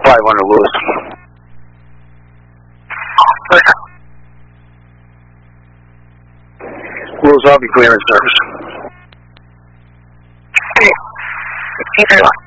500 Lewis. Lewis, I'll be clearing service. Okay. 1531.